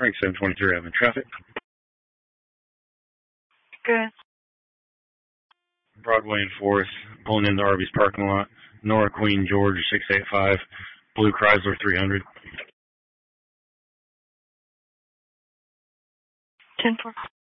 Frank 723, I'm in traffic. Good. Broadway and 4th, pulling into Arby's parking lot. Nora Queen George 685, Blue Chrysler 300. 10-4.